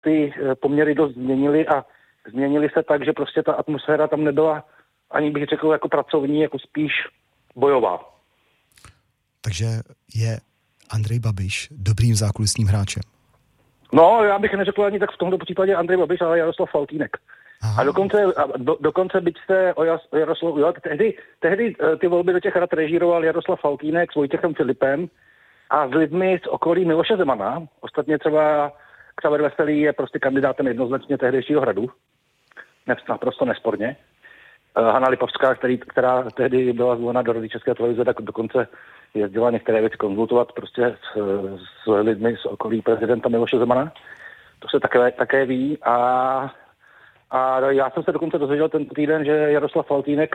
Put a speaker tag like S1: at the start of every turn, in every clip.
S1: ty poměry dost změnily a změnily se tak, že prostě ta atmosféra tam nebyla, ani bych řekl jako pracovní, jako spíš bojová.
S2: Takže je Andrej Babiš dobrým zákulisním hráčem?
S1: No, já bych neřekl ani tak v tomto případě Andrej Babiš, ale Jaroslav Faltýnek. Aha. A dokonce byť se o Jaroslav... Jo, tehdy ty volby do těch rad režíroval Jaroslav Faltýnek s Vojtěchem Filipem a s lidmi z okolí Miloše Zemana. Ostatně třeba Xaver Veselý je prostě kandidátem jednoznačně tehdejšího Hradu. Naprosto nesporně. Hana Lipovská, která tehdy byla zvolena do Rady České televize, tak dokonce jezdila některé věci konzultovat prostě s lidmi z okolí prezidenta Miloše Zemana. To se také ví. A já jsem se dokonce dozvěděl ten týden, že Jaroslav Faltýnek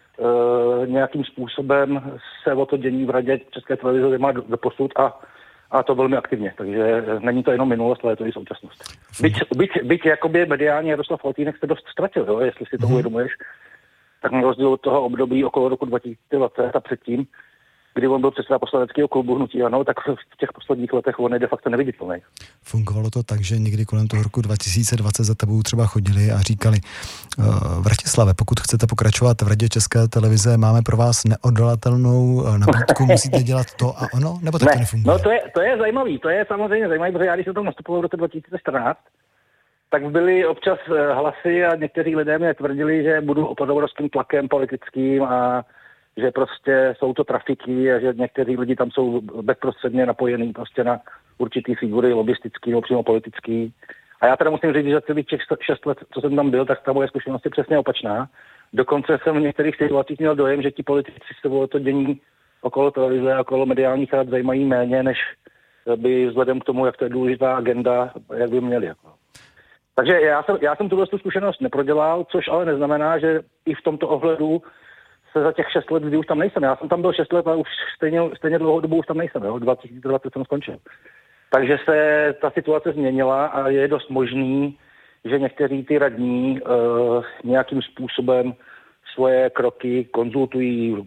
S1: nějakým způsobem se o to dění v Radě České televize má doposud a to velmi aktivně. Takže není to jenom minulost, ale je to i současnost. Byť jakoby mediálně Jaroslav Faltýnek se dost ztratil, jo, jestli si to uvědomuješ, tak na rozdíl od toho období okolo roku 2020 a předtím, kdy on byl předseda poslaneckého klubu Hnutí ANO, tak v těch posledních letech on je de facto neviditelný.
S2: Fungovalo to tak, že někdy kolem toho roku 2020 za tebou třeba chodili a říkali: Vratislave, pokud chcete pokračovat v Radě České televize, máme pro vás neodolatelnou nabídku, musíte dělat to a ono, nebo tak to nefunguje?
S1: No to je zajímavý, to je samozřejmě zajímavý, protože já když jsem tam nastupoval v roce 2014, tak byly občas hlasy a někteří lidé mi tvrdili, že budu pod obrovským tlakem politickým a že prostě jsou to trafiky a že někteří lidi tam jsou bezprostředně napojení prostě na určitý figury lobistický nebo přímo politický. A já teda musím říct, že celých těch 6 let, co jsem tam byl, tak ta moje zkušenost je přesně opačná. Dokonce jsem v některých situacích měl dojem, že ti politici se o to dění okolo televize a okolo mediálních rad zajímají méně, než by vzhledem k tomu, jak to je důležitá agenda, jak by měli. Jako. Takže já jsem tuhle zkušenost neprodělal, což ale neznamená, že i v tomto ohledu se za těch 6 let, kdy už tam nejsem. Já jsem tam byl 6 let a už stejně dlouhou dobu už tam nejsem. Jo? 2020 jsem skončil. Takže se ta situace změnila a je dost možný, že někteří ty radní nějakým způsobem svoje kroky konzultují.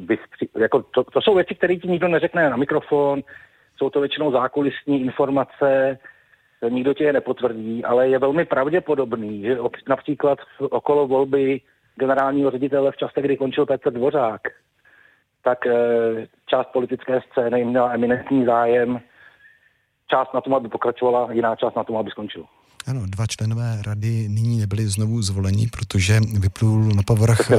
S1: To jsou věci, které ti nikdo neřekne na mikrofon, jsou to většinou zákulisní informace, nikdo tě je nepotvrdí, ale je velmi pravděpodobný, že například okolo volby generálního ředitele v čase, kdy končil Petr Dvořák, tak část politické scény měla eminentní zájem, část na tom, aby pokračovala, jiná část na tom, aby skončil.
S2: Ano, 2 členové rady nyní nebyli znovu zvoleni, protože vyplul na povrch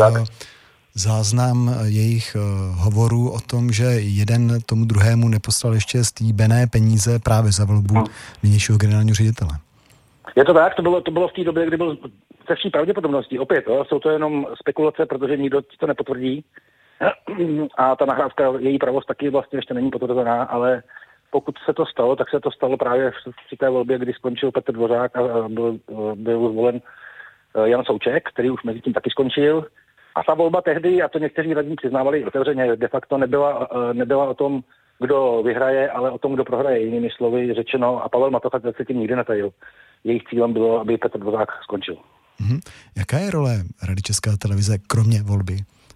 S2: záznam jejich hovorů o tom, že jeden tomu druhému neposlal ještě slíbené peníze právě za volbu nynějšího generálního ředitele.
S1: Je to tak, to bylo v té době, kdy byl se vší pravděpodobností. Opět, jsou to jenom spekulace, protože nikdo ti to nepotvrdí. A ta nahrávka, její pravost taky vlastně ještě není potvrzená, ale pokud se to stalo, tak se to stalo právě při té volbě, kdy skončil Petr Dvořák a byl zvolen Jan Souček, který už mezi tím taky skončil. A ta volba tehdy, a to někteří radní přiznávali otevřeně, de facto nebyla o tom, kdo vyhraje, ale o tom, kdo prohraje. Jinými slovy řečeno, a Pavel Matocha se tím nikdy netajil. Jejich cílem bylo, aby Petr Dvořák skončil.
S2: Jaká je role Rady České televize, kromě volby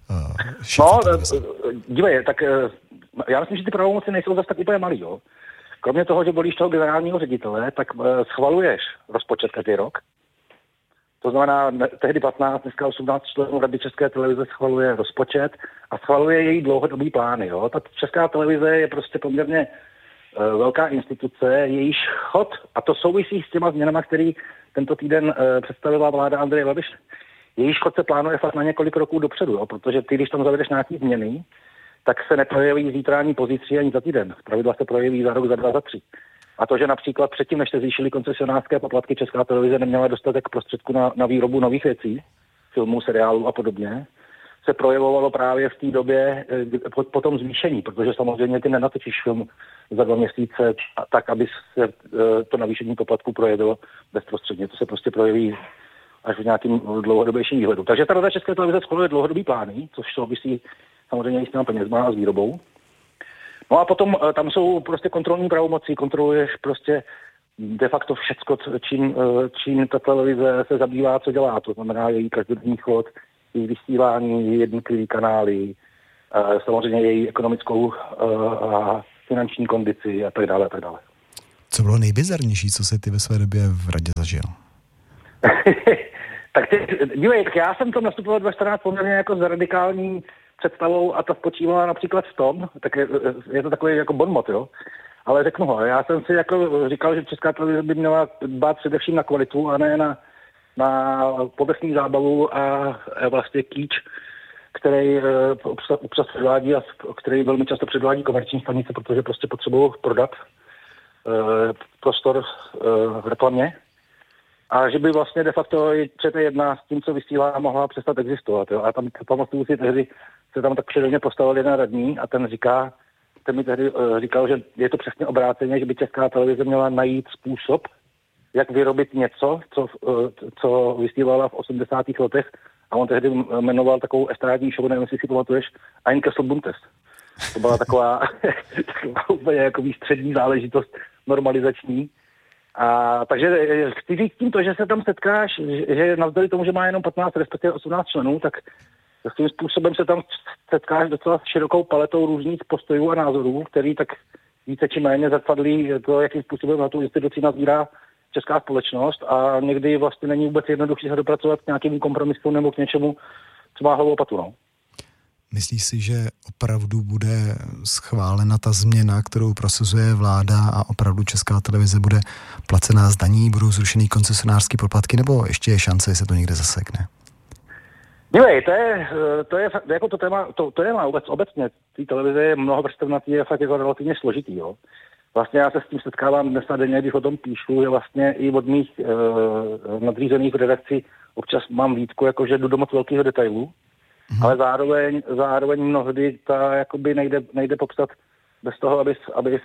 S1: dívej, tak já myslím, že ty pravomoci nejsou zase tak úplně malý, jo. Kromě toho, že volíš toho generálního ředitele, tak schvaluješ rozpočet každý rok. To znamená, tehdy 15, dneska 18 členů Rady České televize schvaluje rozpočet a schvaluje její dlouhodobý plány, jo. Ta Česká televize je prostě poměrně velká instituce, jejíž chod, a to souvisí s těma změnama, který tento týden představila vláda Andreje Babiše. Jejíž chod se plánuje fakt na několik roků dopředu, jo? Protože ty, když tam zavedeš nějaký změny, tak se neprojeví zítra ani pozítří, ani za týden. Pravidla se projeví za rok, za 2, za 3. A to, že například předtím, než se zvýšily koncesionářské poplatky, Česká televize neměla dostatek prostředků na výrobu nových věcí, filmů, seriálů a podobně, se projevovalo právě v té době po tom zvýšení, protože samozřejmě ty nenatočíš film za 2 měsíce tak, aby se to navýšení poplatku projevilo bezprostředně. To se prostě projeví až v nějakým dlouhodobějším výhledu. Takže ta Rada České televize schvaluje dlouhodobý plány, což souvisí samozřejmě i s těma penězma a s výrobou. No a potom tam jsou prostě kontrolní pravomoci, kontroluješ prostě de facto všecko, čím ta televize se zabývá, co dělá. To znamená její každodenní chod, její vysílání, její jednotlivý kanály, samozřejmě její ekonomickou a finanční kondici a tak dále, a tak dále.
S2: Co bylo nejbizarnější, co jsi ty ve své době v radě zažil?
S1: Tak já jsem to nastupoval 2014 poměrně jako s radikální představou a ta spočívala například v tom, tak je to takový jako bonmot, jo. Ale řeknu ho, já jsem si jako říkal, že Česká televize by měla dbát především na kvalitu a ne na povrchní zábavu a vlastně kýč, který občas předvádí a který velmi často předvádí komerční stanice, protože prostě potřebují prodat prostor v reklamě. A že by vlastně de facto ČT1 s tím, co vysílá, mohla přestat existovat. Jo? A tam pamatuju si tehdy, se tam tak předevně postavil jeden radní a ten mi tehdy říkal, že je to přesně obráceně, že by Česká televize měla najít způsob, jak vyrobit něco, co vysílala v 80. letech. A on tehdy jmenoval takovou estrádní show, nevím, jestli si pamatuješ, Ein Kessel Buntes. To byla taková úplně jako střední záležitost normalizační. A takže chci říct tímto, že se tam setkáš, že navzdory tomu, že má jenom 15, respektive 18 členů, tak tím způsobem se tam setkáš docela širokou paletou různých postojů a názorů, který tak více či méně zrcadlí to, jakým způsobem na tu instituci nazírá česká společnost a někdy vlastně není vůbec jednoduchý se dopracovat k nějakému kompromisu nebo k něčemu, co má hlavu opatu, no.
S2: Myslíš si, že opravdu bude schválena ta změna, kterou prosazuje vláda a opravdu Česká televize bude placená z daní, budou zrušený koncesionářský poplatky, nebo ještě je šance, že se to někde zasekne?
S1: Dívej, to je jako to téma obecně. Té televize je mnohovrstevnatý, je fakt jako relativně složitý, jo. Vlastně já se s tím setkávám dnes a denně, když o tom píšu, že vlastně i od mých nadřízených v redakci občas mám výtku, jako že jdu do moc velkého detailu, ale zároveň mnohdy ta jakoby nejde popsat bez toho, aby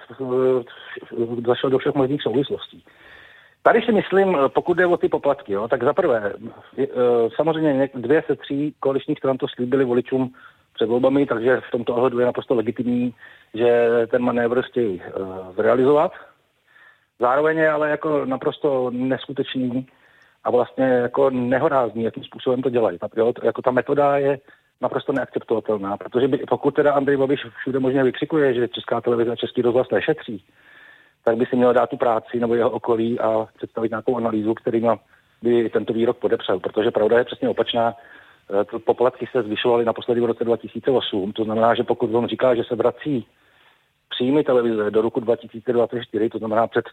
S1: zašel do všech možných souvislostí. Tady si myslím, pokud jde o ty poplatky, jo, tak za prvé, samozřejmě 2 ze 3 koaličních stran to slíbili voličům před volbami, takže v tomto ohledu je naprosto legitimní, že ten manévr chtějí zrealizovat. Zároveň je ale jako naprosto neskutečný a vlastně jako nehorázný, jakým způsobem to dělají. Jako ta metoda je naprosto neakceptovatelná, protože pokud teda Andrej Babiš všude možně vykřikuje, že Česká televize a Český rozhlas nešetří, tak by si měl dát tu práci nebo jeho okolí a představit nějakou analýzu, kterým by tento výrok podepsal, protože pravda je přesně opačná. Poplatky se zvyšovaly naposledy v roce 2008, to znamená, že pokud on říká, že se vrací příjmy televize do roku 2024, to znamená před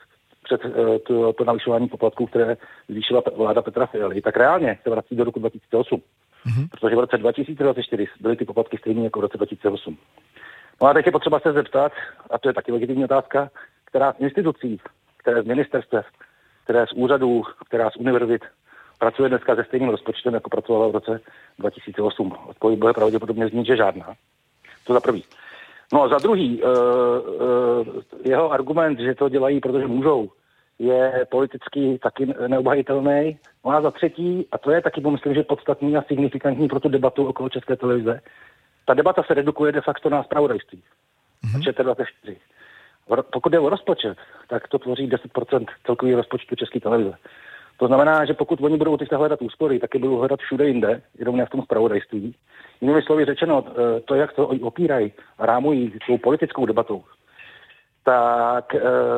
S1: to navyšování poplatků, které zvýšila vláda Petra Fialy, tak reálně se vrací do roku 2008. Protože v roce 2024 byly ty poplatky stejné jako v roce 2008. No a teď je potřeba se zeptat, a to je taky legitimní otázka, která z institucí, které z ministerstev, které z úřadů, která z univerzit pracuje dneska se stejným rozpočtem, jako pracovala v roce 2008. Odpověď bude pravděpodobně znít, že žádná. To za prvý. No a za druhý, jeho argument, že to dělají, protože můžou, je politicky taky neobhajitelný. No a za třetí, a to je taky, myslím, že podstatný a signifikantní pro tu debatu okolo České televize, ta debata se redukuje de facto na zpravodajství. A ČT24. Pokud jde o rozpočet, tak to tvoří 10% celkového rozpočtu České televize. To znamená, že pokud oni budou teď hledat úspory, tak je budou hledat všude jinde, jenom ne v tom zpravodajství. Jinými slovy řečeno, to, jak to opírají a rámují tou politickou debatou, tak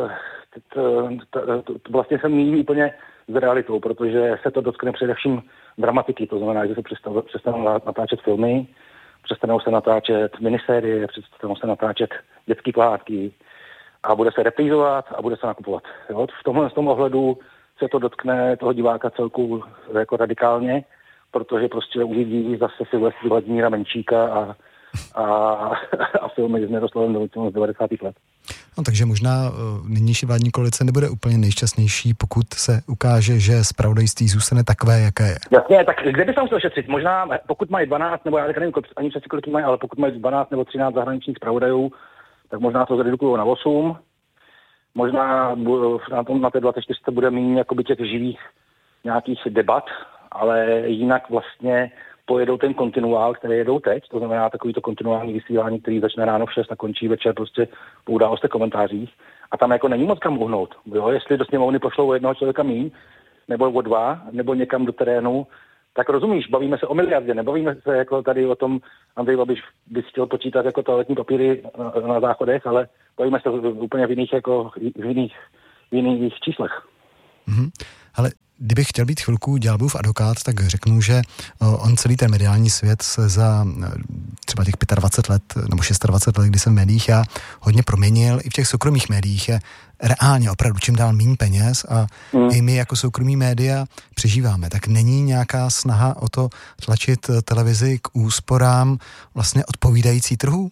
S1: vlastně se míjí úplně s realitou, protože se to dotkne především dramatiky, to znamená, že se přestanou natáčet filmy, přestanou se natáčet minisérie, přestanou se natáčet dětské pohádky a bude se reprízovat a bude se nakupovat. Jo? V tom ohledu se to dotkne toho diváka celku jako radikálně, protože prostě uvidí zase Silvestru Vladimíra Menšíka a filmy s Miroslavem Domitrem z 90. let.
S2: No, takže možná nynější vládní koalice nebude úplně nejšťastnější, pokud se ukáže, že zpravodajství zůstane takové, jaké je.
S1: Jasně, tak kde by se musel šetřit? Možná pokud mají 12, nebo já nevím ani přeci kolik mají, ale pokud mají 12 nebo 13 zahraničních zpravodajů, tak možná to zredukují na 8. Možná na té 24 bude méně jakoby těch živých nějakých debat, ale jinak vlastně pojedou ten kontinuál, který jedou teď, to znamená takovýto kontinuální vysílání, který začne ráno v 6 a končí večer prostě po událostech komentářích. A tam jako není moc kam uhnout. Jo? Jestli do sněmovny pošlou jednoho člověka míň, nebo o 2, nebo někam do terénu, tak rozumíš, bavíme se o miliardě, nebavíme se jako tady o tom, Andrej Babiš by chtěl počítat jako toaletní papíry na záchodech, ale bavíme se úplně v jiných
S2: v
S1: jiných číslech.
S2: Ale kdybych chtěl být chvilku ďáblův advokát, tak řeknu, že on celý ten mediální svět se za třeba těch 25 let nebo 26 let, kdy jsem v médiích, já hodně proměnil. I v těch soukromých médiích je reálně opravdu čím dál méně peněz a i my jako soukromí média přežíváme. Tak není nějaká snaha o to tlačit televizi k úsporám vlastně odpovídající trhu?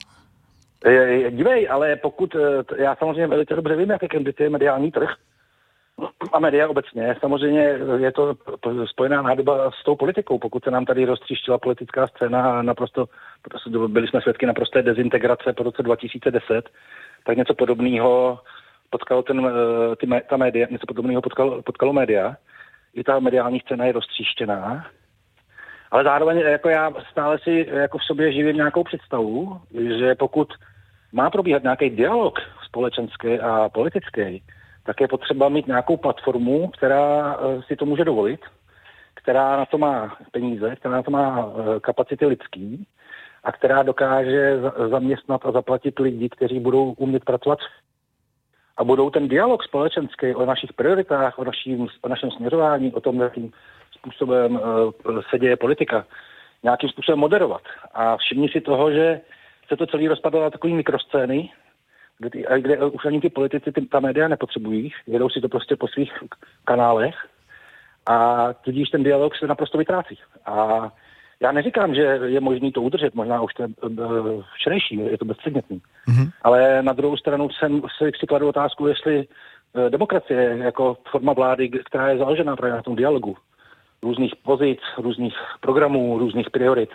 S1: Dívej, ale pokud, já samozřejmě velice dobře vím, jak je mediální trh, a média obecně. Samozřejmě je to spojená nádoba s tou politikou. Pokud se nám tady roztříštila politická scéna a naprosto byli jsme svědky naprosté dezintegrace po roce 2010, tak něco podobného potkalo ta média, něco podobného potkalo média. I ta mediální scéna je roztříštěná. Ale zároveň jako já stále si jako v sobě živím nějakou představu, že pokud má probíhat nějaký dialog společenský a politický, tak je potřeba mít nějakou platformu, která si to může dovolit, která na to má peníze, která na to má kapacity lidský a která dokáže zaměstnat a zaplatit lidi, kteří budou umět pracovat a budou ten dialog společenský o našich prioritách, o našem směřování, o tom, jakým způsobem se děje politika, nějakým způsobem moderovat. A všimni si toho, že se to celý rozpadlo na takový mikroscény, kde už ani ty politici ta média nepotřebují, jedou si to prostě po svých kanálech a tudíž ten dialog se naprosto vytrácí. A já neříkám, že je možný to udržet, možná už to je včerejší, je to bezpředmětný. Ale na druhou stranu jsem si kladu otázku, jestli demokracie jako forma vlády, která je založená právě na tom dialogu, různých pozic, různých programů, různých priorit,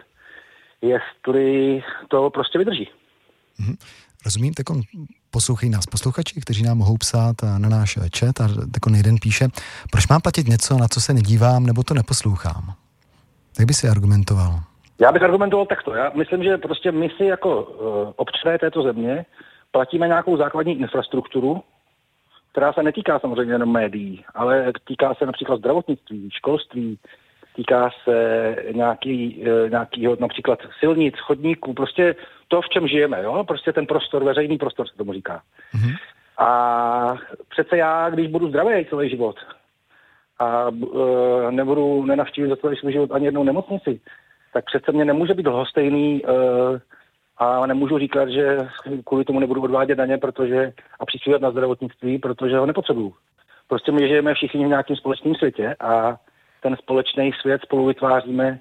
S1: jestli to prostě vydrží.
S2: Rozumím, tak poslouchají nás posluchači, kteří nám mohou psát na náš chat a tak jeden píše, proč mám platit něco, na co se nedívám nebo to neposlouchám? Jak by si argumentoval?
S1: Já bych argumentoval takto. Já myslím, že prostě my si jako občané této země platíme nějakou základní infrastrukturu, která se netýká samozřejmě jenom médií, ale týká se například zdravotnictví, školství, týká se nějakýho například silnic, chodníků, prostě to, v čem žijeme, jo? Prostě ten prostor, veřejný prostor se tomu říká. A přece já, když budu zdravý celý život a nenavštívit za celý svůj život ani jednou nemocnici, tak přece mě nemůže být lhostejný a nemůžu říkat, že kvůli tomu nebudu odvádět daně a přispívat na zdravotnictví, protože ho nepotřebuju. Prostě my žijeme všichni v nějakém společném světě a ten společný svět spolu vytváříme,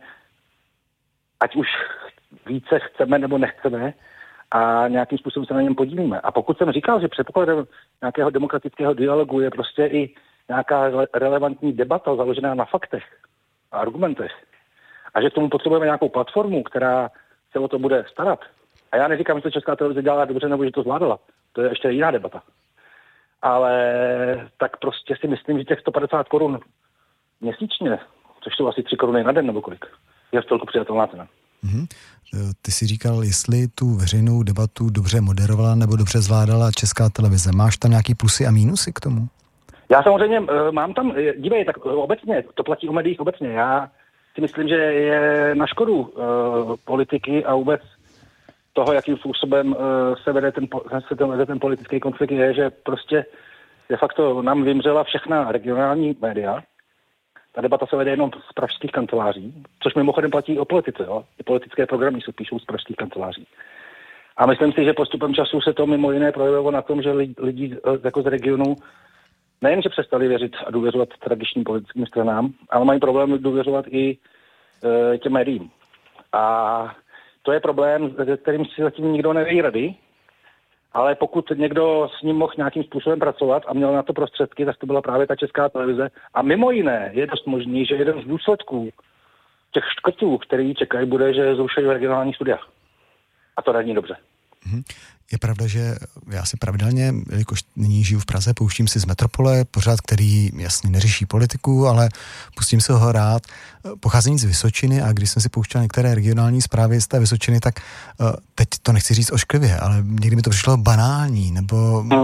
S1: ať už více chceme nebo nechceme a nějakým způsobem se na něm podílíme. A pokud jsem říkal, že předpokladem nějakého demokratického dialogu je prostě i nějaká relevantní debata založená na faktech a argumentech a že k tomu potřebujeme nějakou platformu, která se o to bude starat. A já neříkám, že to Česká televize dělá dobře nebo že to zvládala. To je ještě jiná debata. Ale tak prostě si myslím, že těch 150 korun měsíčně, což jsou asi 3 koruny na den nebo kolik, je v celku přijatelná cena.
S2: Ty jsi říkal, jestli tu veřejnou debatu dobře moderovala nebo dobře zvládala Česká televize. Máš tam nějaký plusy a mínusy k tomu?
S1: Já samozřejmě mám tam, dívej, tak obecně, to platí o médiích obecně. Já si myslím, že je na škodu politiky a vůbec toho, jakým způsobem se vede ten politický konflikt, je, že prostě de facto nám vymřela všechna regionální média. Ta debata se vede jenom z pražských kanceláří, což mimochodem platí o politice. Jo? I politické programy se píšou z pražských kanceláří. A myslím si, že postupem času se to mimo jiné projevilo na tom, že lidi jako z regionu nejenže přestali věřit a důvěřovat tradičním politickým stranám, ale mají problém důvěřovat i těm médiím. A to je problém, se kterým si zatím nikdo neví rady, ale pokud někdo s ním mohl nějakým způsobem pracovat a měl na to prostředky, tak to byla právě ta Česká televize. A mimo jiné je dost možný, že jeden z důsledků těch škrtů, který čekají, bude, že zrušejí regionální studia. A to není dobře.
S2: Je pravda, že já si pravidelně, jelikož nyní žiju v Praze, pouštím si z Metropole, pořád, který jasně neřeší politiku, ale pustím se ho rád. Pocházím z Vysočiny a když jsem si pouštěl některé regionální zprávy z té Vysočiny, tak teď to nechci říct ošklivě, ale někdy mi to přišlo banální, nebo...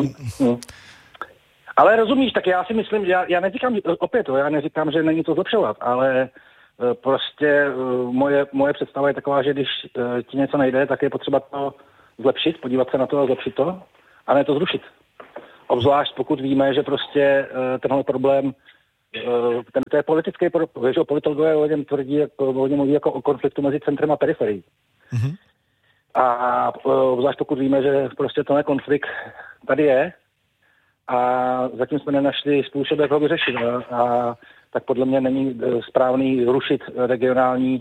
S1: Ale rozumíš, tak já si myslím, že já neříkám, že není to zlepšovat, ale prostě moje představa je taková, že když ti něco nejde, tak je potřeba to zlepšit, podívat se na to a zlepšit to, a ne to zrušit. Obzvlášť pokud víme, že prostě tenhle problém, to je politický problém, že politologové o něm tvrdí, o něm mluví jako o konfliktu mezi centrem a periferií. Mm-hmm. A obzvlášť pokud víme, že prostě tenhle konflikt tady je a zatím jsme nenašli způsob, jak ho vyřešit. A tak podle mě není správný rušit regionální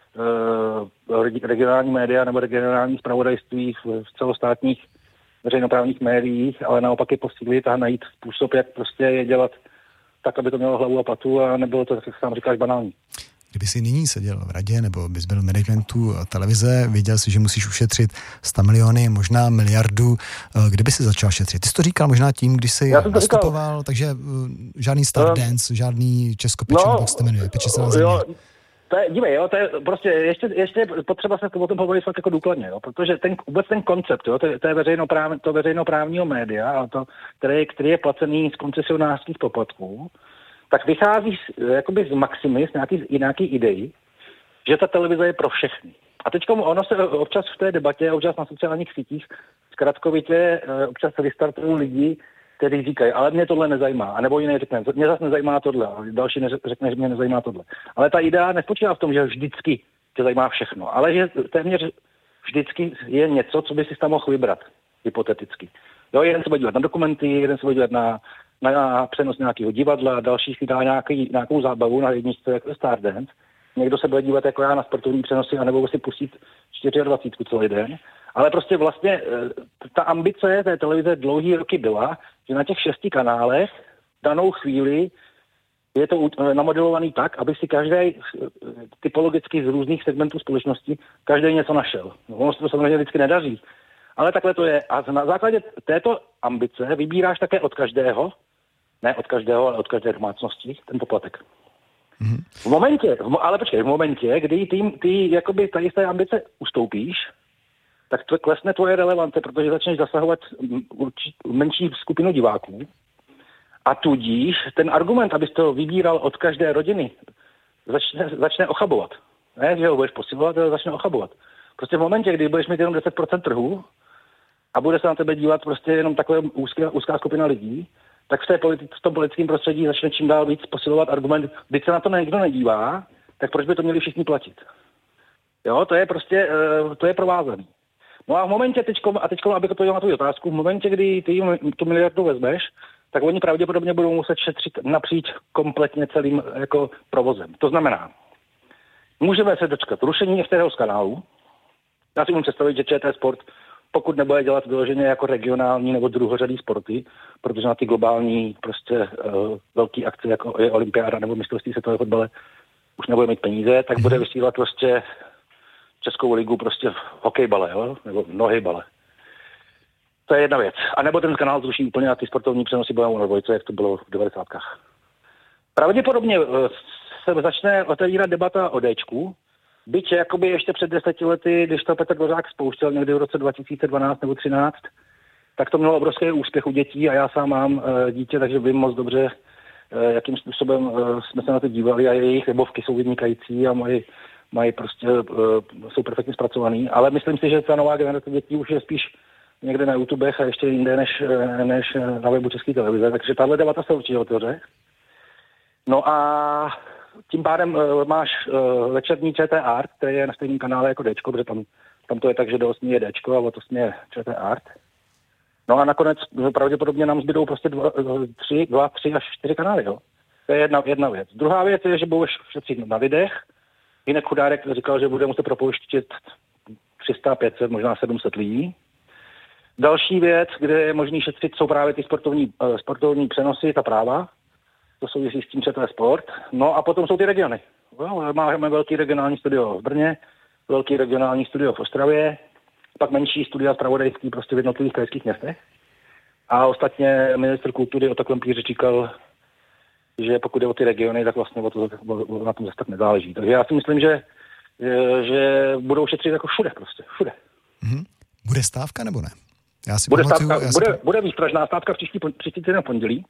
S1: média nebo regionální zpravodajství v celostátních veřejnoprávních médiích, ale naopak je posílit a najít způsob, jak prostě je dělat tak, aby to mělo hlavu a patu a nebylo to, jak sám říkáš, banální.
S2: Kdyby si nyní seděl v radě nebo bys byl v managementu televize, věděl si, že musíš ušetřit 100 miliony, možná miliardu, kdyby si začal šetřit? Ty jsi to říkal možná tím, když jsi nastupoval, takže žádný Stardance, žádný Česko-Pečen, jak se jmenuje, Peče se na země.
S1: Dívej, to je prostě ještě potřeba se o tom hovorit fakt jako důkladně, jo, protože vůbec ten koncept, jo, to veřejnoprávního média, a to, který je placený z koncesionářských poplatků, tak vychází jakoby z maximy, z nějaký idei, že ta televize je pro všechny. A teď ono se občas v té debatě, občas na sociálních sítích, zkratkovitě občas vystartují lidi, kteří říkají, ale mě tohle nezajímá. A nebo jiný řekne, mě zase nezajímá tohle. A další řekne, že mě nezajímá tohle. Ale ta idea nespočívá v tom, že vždycky tě zajímá všechno. Ale že téměř vždycky je něco, co by si tam mohl vybrat. Hypoteticky. Jo, jeden se bude dívat na dokumenty, jeden se bude dívat na přenos nějakého divadla, další si dá nějakou zábavu na jedničce jako Stardance. Někdo se bude dívat jako já na sportovní přenosy, anebo si pustit 24 celý den. Ale prostě vlastně ta ambice té televize dlouhý roky byla, že na těch 6 kanálech danou chvíli je to namodelovaný tak, aby si každý typologicky z různých segmentů společnosti každý něco našel. Ono se to samozřejmě vždycky nedaří. Ale takhle to je. A na základě této ambice vybíráš také od každého, ne od každého, ale od každé domácnosti, ten poplatek. Mm-hmm. V momentě, kdy ty jakoby tady z té ambice ustoupíš, tak to klesne tvoje relevance, protože začneš zasahovat menší skupinu diváků. A tudíž ten argument, abys to vybíral od každé rodiny, začne ochabovat. Ne, že ho budeš posilovat, ale začne ochabovat. Prostě v momentě, kdy budeš mít jenom 10% trhu a bude se na tebe dívat prostě jenom takové úzká skupina lidí, tak v tom politickém prostředí začne čím dál víc posilovat argument, když se na to někdo nedívá, tak proč by to měli všichni platit? Jo, to je prostě, to je provázaný. No a v momentě teďkom, abych odpověděl na tu otázku, v momentě, kdy ty tu miliardu vezmeš, tak oni pravděpodobně budou muset šetřit napříč kompletně celým jako provozem. To znamená, můžeme se dočkat rušení některého z kanálů. Já si můžu představit, že ČT Sport, pokud nebude dělat vyloženě jako regionální nebo druhořadý sporty, protože na ty globální prostě velký akce, jako je olympiáda nebo mistrovství světového fotbale, už nebude mít peníze, tak bude vysílat prostě Českou ligu prostě v hokejbale, jo? Nebo nohybale. To je jedna věc. A nebo ten kanál zruší úplně a ty sportovní přenosy budou na dvojce, jak to bylo v 90kách. Pravděpodobně se začne otevírat debata o Dčku, byť jakoby ještě před 10 lety, když to Petr Dvořák spouštěl někdy v roce 2012 nebo 2013, tak to mělo obrovský úspěch u dětí a já sám mám dítě, takže vím moc dobře, jakým způsobem jsme se na to dívali a jejich webovky jsou vynikající a mají prostě, jsou perfektně zpracovaný, ale myslím si, že ta nová generace dětí už je spíš někde na YouTubech a ještě jinde než na webu České televize, takže tahle debata se určitě otevře. No a tím pádem máš večerní ČT Art, který je na stejném kanále jako Dčko, protože tam to je tak, že do 8 je Dčko a od 8 je ČT Art. No a nakonec pravděpodobně nám zbydou prostě 2, 3 až 4 kanály, jo. To je jedna věc. Druhá věc je, že budeš šetřit na lidech. Jinak Chudárek říkal, že bude muset propouštět 300, 500, možná 700 lidí. Další věc, kde je možný šetřit, jsou právě ty sportovní přenosy, ta práva. To souvisí s tím ČT Sport. No a potom jsou ty regiony. No, máme velký regionální studio v Brně, velký regionální studio v Ostravě, pak menší studia zpravodajský prostě v jednotlivých krajských městech. A ostatně ministr kultury o takovém píře říkal, že pokud jde o ty regiony, tak vlastně na tom zase tak nezáleží. Takže já si myslím, že budou šetřit jako všude prostě, všude.
S2: Mm-hmm. Bude stávka nebo ne?
S1: Bude výstražná stávka příští týden v pondělí.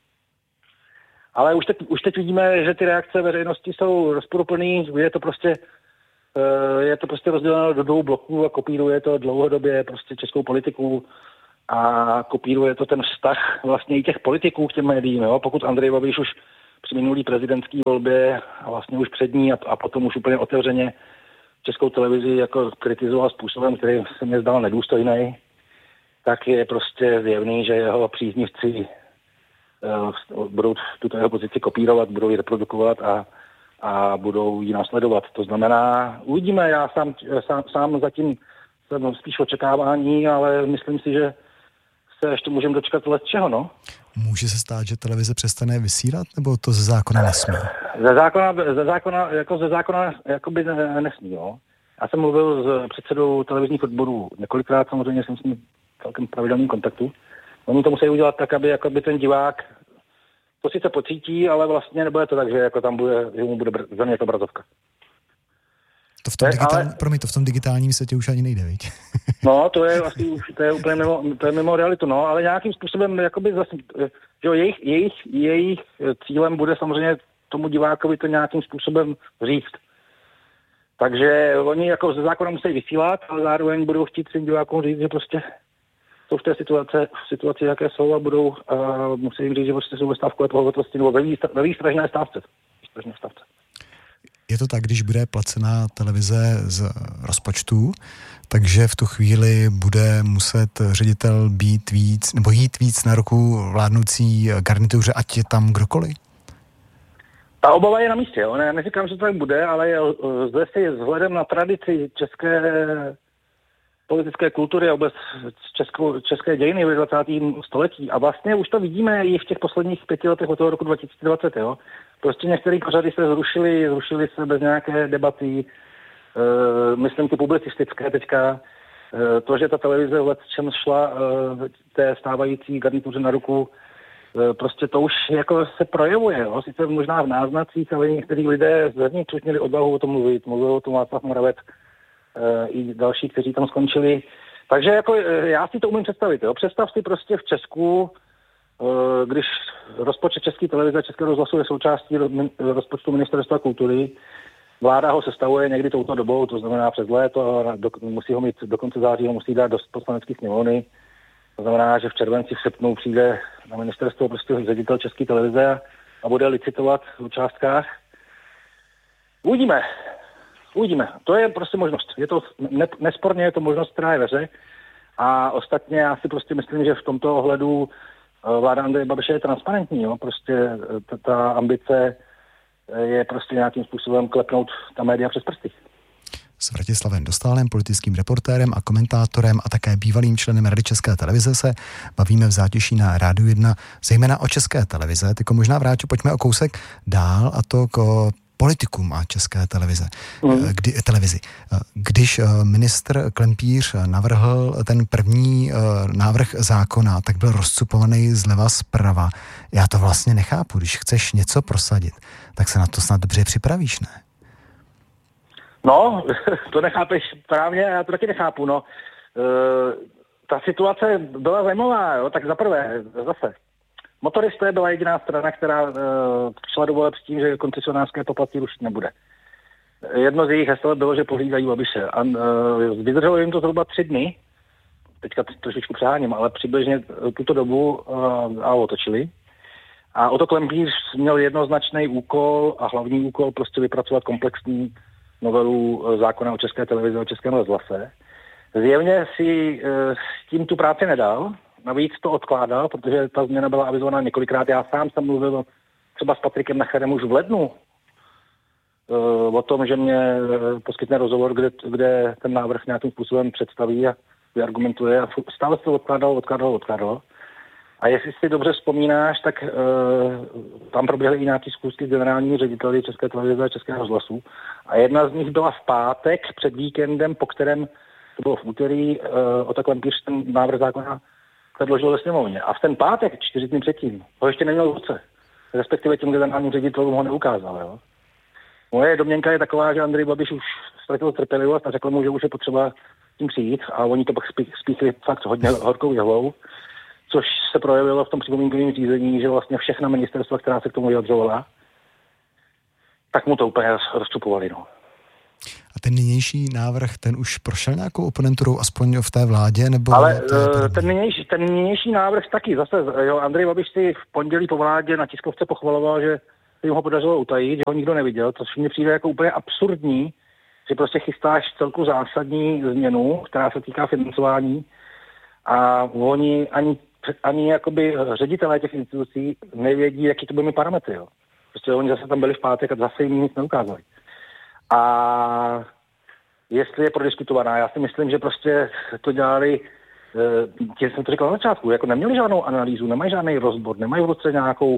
S1: Ale už teď vidíme, že ty reakce veřejnosti jsou rozporuplný, je to prostě rozděleno do 2 bloků a kopíruje to dlouhodobě prostě českou politiku a kopíruje to ten vztah vlastně i těch politiků k těm médiím. Jo? Pokud Andrej Babiš už při minulý prezidentské volbě a vlastně už před ní a potom už úplně otevřeně Českou televizi jako kritizoval způsobem, který se mě zdal nedůstojný, tak je prostě zjevný, že jeho příznivci budou tuto jeho pozici kopírovat, budou ji reprodukovat a budou ji následovat. To znamená, uvidíme, já sám zatím jsem spíš očekávání, ale myslím si, že se ještě můžeme dočkat let čeho, no.
S2: Může se stát, že televize přestane vysílat, nebo to ze zákona nesmí? Ze zákona jakoby nesmí, jo. Já jsem mluvil s předsedou televizních odborů několikrát, samozřejmě jsem s ním v celkem pravidelným kontaktu. Oni to musí udělat tak, aby ten divák to sice pocítí, ale vlastně nebude to tak, že jako tam bude, že mu bude za mě jako obrazovka. To v tom digitálním světě už ani nejde, viď?
S1: No, to je vlastně to je úplně mimo realitu, no, ale nějakým způsobem jakoby zase, že jejich cílem bude samozřejmě tomu divákovi to nějakým způsobem říct. Takže oni jako ze zákona musí vysílat, ale zároveň budou chtít svým divákům říct, že prostě jsou v té situaci, jaké jsou a musí jim říct, že prostě jsou ve stávkové pohotovosti nebo ve výstražné stávce.
S2: Je to tak, když bude placená televize z rozpočtu, takže v tu chvíli bude muset ředitel jít víc na ruku vládnoucí garnituře, ať je tam kdokoliv?
S1: Ta obava je na místě. Jo? Ne, neříkám, že to tak bude, ale zde si vzhledem na tradici české politické kultury a vůbec české dějiny ve 20. století. A vlastně už to vidíme i v těch posledních 5 letech od toho roku 2020. Jo? Prostě některé pořady se zrušily se bez nějaké debaty, myslím ty publicistické teďka. To, že ta televize v čem šla té stávající garnituře na ruku, prostě to už jako se projevuje. Jo? Sice možná v náznacích, ale někteří lidé zevnitř už měli odvahu o tom mluvit. Mluvil o tom Václav Moravec i další, kteří tam skončili. Takže jako já si to umím představit. Jo? Představ si prostě v Česku, když rozpočet České televize a Českého rozhlasu je součástí rozpočtu Ministerstva kultury, vláda ho sestavuje někdy touto dobou, to znamená přes léto, musí ho mít do konce září, ho musí dát do poslanecké sněmovny. To znamená, že v červenci, v srpnu přijde na ministerstvo prostě ředitel České televize a bude licitovat v částkách. Uvidíme. To je prostě možnost. Nesporně je to možnost, která je ve hře. A ostatně já si prostě myslím, že v tomto ohledu vláda Andreje Babiše je transparentní. Jo? Prostě ta ambice je prostě nějakým způsobem klepnout ta média přes prsty.
S2: S Vratislavem Dostálem, politickým reportérem a komentátorem a také bývalým členem Rady České televize se bavíme v Zátiší na Rádiu 1, zejména o České televize. Tyko možná pojďme o kousek dál, a to k politikům a České televize. Televizi. Když ministr Klempíř navrhl ten první návrh zákona, tak byl rozcupovaný zleva zprava. Já to vlastně nechápu. Když chceš něco prosadit, tak se na to snad dobře připravíš, ne?
S1: No, to nechápeš právě, já to taky nechápu, no. Ta situace byla zajímavá, jo, tak zaprvé, zase. Motoristé byla jediná strana, která šla do voleb s tím, že koncesionářské poplatky rušit nebude. Jedno z jejich hesel bylo, že pohlídají Babiše. A vydrželo jim to zhruba 3 dny, teďka trošičku přeháním, ale přibližně tuto dobu a otočili. A Otto Klempíř měl jednoznačný úkol a hlavní úkol prostě vypracovat komplexní novelu zákona o České televizi a o Českém rozhlase. Zjevně si s tím tu práci nedal, navíc to odkládal, protože ta změna byla avizovaná několikrát. Já sám jsem mluvil třeba s Patrikem Nacherem už v lednu o tom, že mě poskytne rozhovor, kde ten návrh nějakým způsobem představí a vyargumentuje. A stále se to odkládalo. A jestli si dobře vzpomínáš, tak tam proběhly i nějaké schůzky s generálními řediteli České televize a Českého rozhlasu. A jedna z nich byla v pátek před víkendem, po kterém, to bylo v úterý, o takovém píš ten návrh zákona předložil ve sněmovně. A v ten pátek, 4 dny předtím, ho ještě neměl v ruce. Respektive těm generálním ředitelům ho neukázal. Jo? Moje domněnka je taková, že Andrej Babiš už ztratil trpělivost a řekl mu, že už je potřeba tím přijít. A oni to pak spíchli fakt hodně horkou jehlou. Což se projevilo v tom připomínkovém řízení, že vlastně všechna ministerstva, která se k tomu vyjadřovala, tak mu to úplně rozcupovali. No.
S2: A ten nynější návrh, ten už prošel nějakou oponenturou, aspoň v té vládě, nebo...
S1: Ale ten nynější návrh taky zase, jo, Andrej Babiš si v pondělí po vládě na tiskovce pochvaloval, že se jim ho podařilo utajit, že ho nikdo neviděl, což mně přijde jako úplně absurdní, že prostě chystáš celku zásadní změnu, která se týká financování a oni ani jakoby ředitelé těch institucí nevědí, jaký to bude mít parametry, jo. Prostě oni zase tam byli v pátek a zase jim nic neukázali. A jestli je prodiskutovaná, já si myslím, že prostě to dělali, tím jsem to říkal na začátku, jako neměli žádnou analýzu, nemají žádný rozbor, nemají v ruce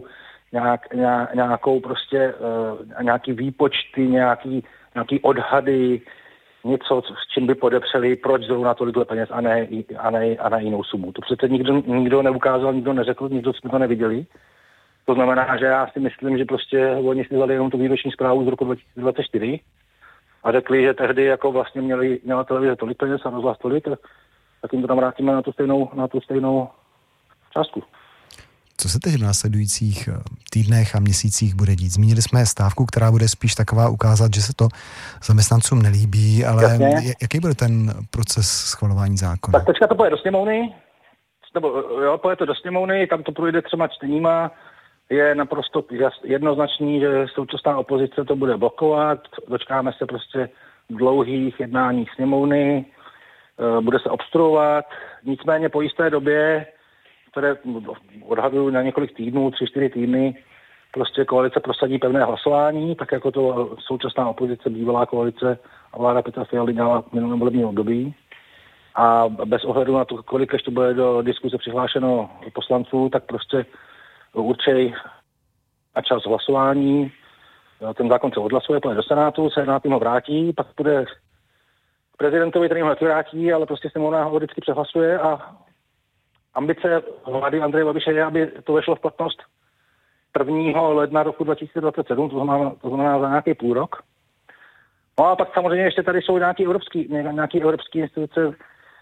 S1: nějakou prostě nějaký výpočty, nějaký odhady, něco, s čím by podepřeli, proč zrovna tolikhle peněz a ne jinou sumu. To přece nikdo neukázal, nikdo neřekl, nikdo jsme to neviděli. To znamená, že já si myslím, že prostě oni si vzali jenom tu výroční zprávu z roku 2024 a řekli, že tehdy jako vlastně měla televize tolik peněz a rozhlas tolik, tak jim to tam vrátíme na tu stejnou částku.
S2: Co se teď v následujících týdnech a měsících bude dít? Zmínili jsme stávku, která bude spíš taková ukázat, že se to zaměstnancům nelíbí, ale jaký bude ten proces schvalování zákona?
S1: Tak teďka to pojede do sněmovny, pojede to do sněmovny, tam to projde 3 čteníma, je naprosto jednoznačný, že současná opozice to bude blokovat, dočkáme se prostě dlouhých jednáních sněmovny, bude se obstruovat, nicméně po jisté době, které odhadují na několik týdnů, 3-4 týdny, prostě koalice prosadí pevné hlasování, tak jako to současná opozice, bývalá koalice a vláda Petra Fialy dělala v minulém volebním období. A bez ohledu na to, kolik ještě bude do diskuze přihlášeno poslanců, tak prostě určej a čas hlasování. Ten zákon se odhlasuje, půjde do Senátu, Senát ho vrátí, pak bude prezidentovi, který ho nevrátí, ale prostě Sněmovna ho vždycky přehlasuje a ambice vlády Andreje Babiše je, aby to vešlo v platnost 1. ledna roku 2027, to znamená za nějaký půl rok. No a pak samozřejmě ještě tady jsou nějaké evropské instituce.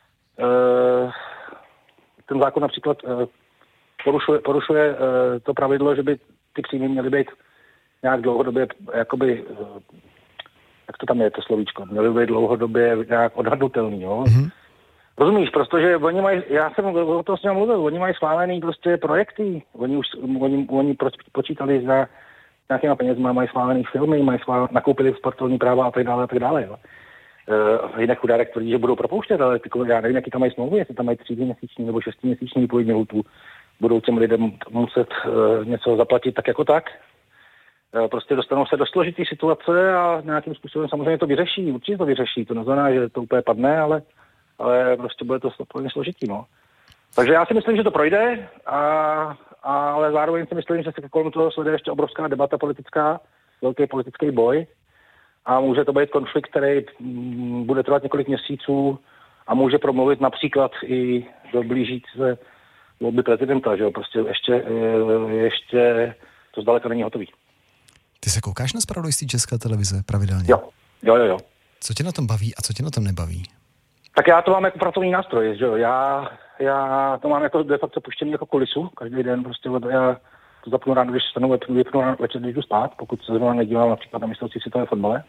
S1: Ten zákon například porušuje to pravidlo, že by ty příjmy měly být nějak dlouhodobě, jakoby, jak to tam je, to slovíčko, měly být dlouhodobě nějak odhadnutelný, jo. Mm-hmm. Rozumíš, protože oni mají, já jsem o tom s ním mluvil, oni mají schválený prostě projekty, oni počítali za nějakýma penězma, mají schválený filmy, nakoupili sportovní práva a tak dále, jo. Jinak chudárek tvrdí, že budou propouštět, ale já nevím, jaký tam mají smlouvy, jestli tam mají 3měsíční nebo 6měsíční výpovědní lhůtu, budou těm lidem muset něco zaplatit tak jako tak. Prostě dostanou se do složitý situace a nějakým způsobem samozřejmě to vyřeší, určitě to vyřeší, to neznamená, že to úplně padne, ale prostě bude to úplně složitý, no. Takže já si myslím, že to projde, ale zároveň si myslím, že se kolem toho sleduje ještě obrovská debata politická, velký politický boj a může to být konflikt, který bude trvat několik měsíců a může promluvit například i do blížící se volby prezidenta, že jo, prostě ještě to zdaleka není hotový.
S2: Ty se koukáš na zpravodajství České televize pravidelně?
S1: Jo.
S2: Co tě na tom baví a co tě na tom nebaví?
S1: Tak já to mám jako pracovní nástroj, že jo. Já to mám jako de facto puštěný jako kulisu, každý den prostě já to zapnu ráno, když stanu, vypnu ráno večer, když jdu spát, pokud se zrovna nedívám například na mistrovství světové fotbale.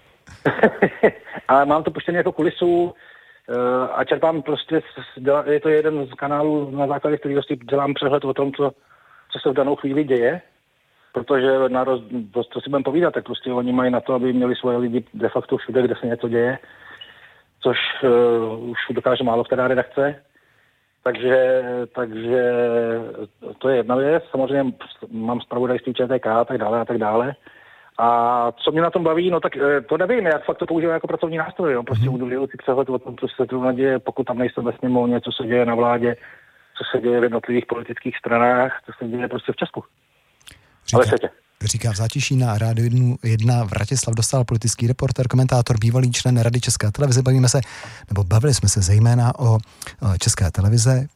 S1: Ale mám to puštěný jako kulisu a čerpám prostě, je to jeden z kanálů, na základě kterého si dělám přehled o tom, co se v danou chvíli děje, protože to si budeme povídat, tak prostě oni mají na to, aby měli svoje lidi de facto všude, kde se něco děje, což už dokáže málo která redakce. Takže to je jedna věc. Samozřejmě mám zpravodajství ČTK a tak dále. A co mě na tom baví, no tak to nevím, jak fakt to používám jako pracovní nástroj. Jo. Prostě budu si přehled o tom, co se tu děje, pokud tam nejsem ve sněmovně, co se děje na vládě, co se děje v jednotlivých politických stranách, co se děje prostě v Česku.
S2: Říká v zátiší na Rádiu 1 Vratislav Dostál, politický reportér, komentátor, bývalý člen Rady České televize. Bavili jsme se zejména o České televizi.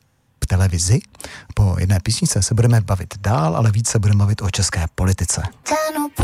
S2: Po jedné písničce se budeme bavit dál, ale více budeme bavit o české politice.